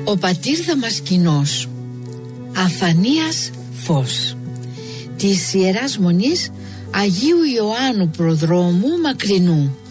Ο πατήρ Δαμασκηνός, Αθανίας Φως, της Ιεράς Μονής Αγίου Ιωάννου Προδρόμου Μακρινού.